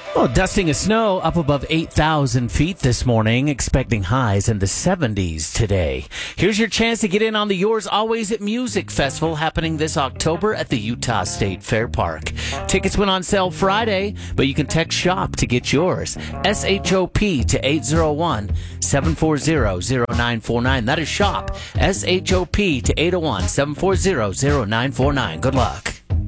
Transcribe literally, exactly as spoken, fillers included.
Well, dusting of snow up above eight thousand feet this morning, expecting highs in the seventies today. Here's your chance to get in on the Yours Always at Music Festival happening this October at the Utah State Fair Park. Tickets went on sale Friday, but you can text SHOP to get yours. S H O P to eight zero one, seven four zero, zero nine four nine. That is SHOP. S H O P to eight zero one, seven four zero, zero nine four nine. Good luck.